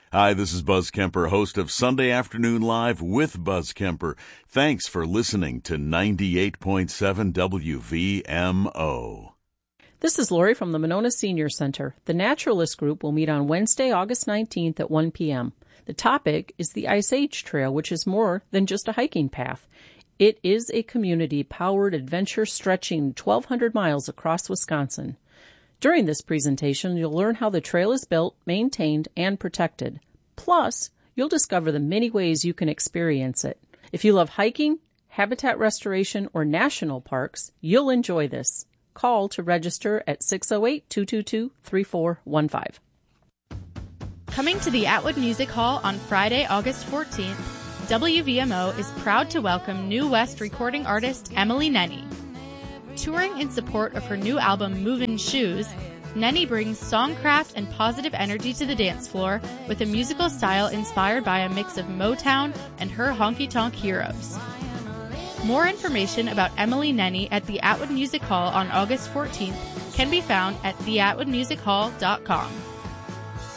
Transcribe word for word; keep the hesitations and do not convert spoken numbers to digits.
Hi, this is Buzz Kemper, host of Sunday Afternoon Live with Buzz Kemper. Thanks for listening to ninety-eight point seven W V M O. This is Lori from the Monona Senior Center. The Naturalist Group will meet on Wednesday, August nineteenth at one p.m. The topic is the Ice Age Trail, which is more than just a hiking path. It is a community-powered adventure stretching twelve hundred miles across Wisconsin. During this presentation, you'll learn how the trail is built, maintained, and protected. Plus, you'll discover the many ways you can experience it. If you love hiking, habitat restoration, or national parks, you'll enjoy this. Call to register at six oh eight, two two two, three four one five. Coming to the Atwood Music Hall on Friday, August fourteenth, W V M O is proud to welcome New West recording artist Emily Nenny. Touring in support of her new album Movin' Shoes, Nenny brings songcraft and positive energy to the dance floor with a musical style inspired by a mix of Motown and her honky-tonk heroes. More information about Emily Nenny at the Atwood Music Hall on August fourteenth can be found at the atwood music hall dot com.